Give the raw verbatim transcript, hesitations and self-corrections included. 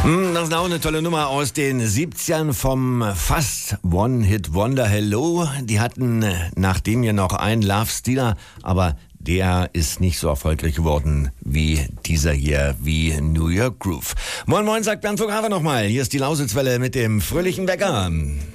Hm, das ist auch eine tolle Nummer aus den siebzigern vom fast One-Hit-Wonder Hello. Die hatten nach dem ja noch einen Love Stealer, aber der ist nicht so erfolgreich geworden wie dieser hier, wie New York Groove. Moin Moin, sagt Bernd Voghaver nochmal. Hier ist die Lausitzwelle mit dem fröhlichen Wecker.